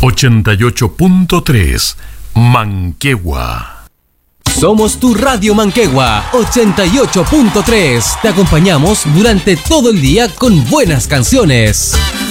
88.3 Manquehue. Somos tu Radio Manquehue 88.3. Te acompañamos durante todo el día con buenas canciones.